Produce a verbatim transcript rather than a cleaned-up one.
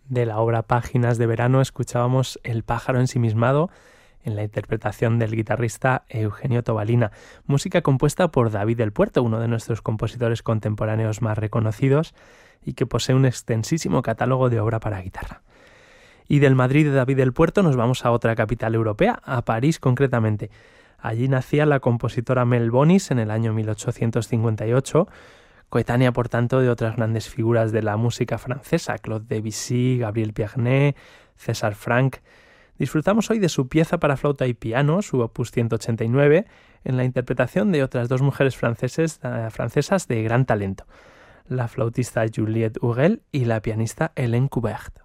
De la obra Páginas de verano escuchábamos El pájaro ensimismado en la interpretación del guitarrista Eugenio Tobalina, música compuesta por David del Puerto, uno de nuestros compositores contemporáneos más reconocidos y que posee un extensísimo catálogo de obra para guitarra. Y del Madrid de David del Puerto nos vamos a otra capital europea, a París concretamente. Allí nacía la compositora Mel Bonis en el año mil ochocientos cincuenta y ocho, coetánea por tanto de otras grandes figuras de la música francesa, Claude Debussy, Gabriel Pierné, César Franck. Disfrutamos hoy de su pieza para flauta y piano, su opus ciento ochenta y nueve, en la interpretación de otras dos mujeres franceses, eh, francesas de gran talento, la flautista Juliette Hurel y la pianista Hélène Coubert.